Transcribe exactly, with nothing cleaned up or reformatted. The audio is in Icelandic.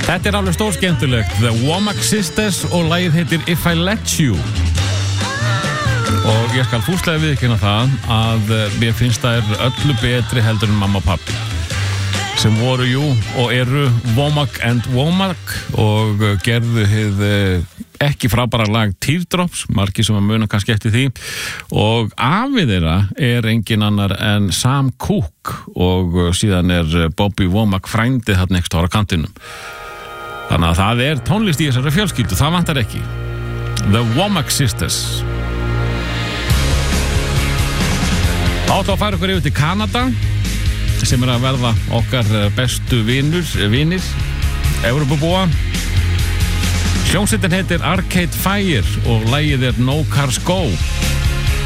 Þetta er alveg stórskemmtilegt. The Womack Sisters og lagið heitir If I Let You. Og ég skal fúslega viðurkenna það að mér finnst það er öllu betri heldur en mamma og pappi. Sem voru jú og eru Womack and Womack og gerðu hið ekki frábæra lag Teardrops, margir sem að muna kannski eftir því, og afið þeirra er engin annar en Sam Cooke og síðan er Bobby Womack frændið þarna ekki stóra kantinum. Þannig að það er tónlist í þessari fjölskyldu, það vantar ekki. The Womack Sisters. Áttu að færa ykkur yfir til Kanada sem er að verða okkar bestu vinur, vinir Evrópubúa. Hljómsveitin heitir Arcade Fire og lagið er No Cars Go.